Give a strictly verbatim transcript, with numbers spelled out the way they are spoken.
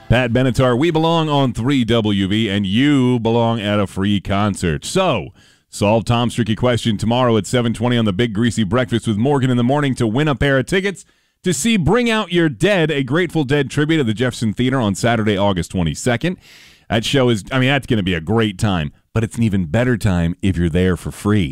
Pat Benatar, we belong on three W V, and you belong at a free concert. So, solve Tom's tricky question tomorrow at seven twenty on the Big Greasy Breakfast with Morgan in the Morning to win a pair of tickets to see Bring Out Your Dead, a Grateful Dead tribute at the Jefferson Theater on Saturday, August twenty-second. That show is, I mean, that's going to be a great time, but it's an even better time if you're there for free.